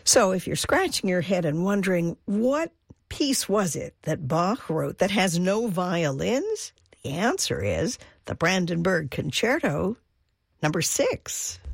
So if you're scratching your head and wondering what piece was it that Bach wrote that has no violins, the answer is the Brandenburg Concerto, number 6.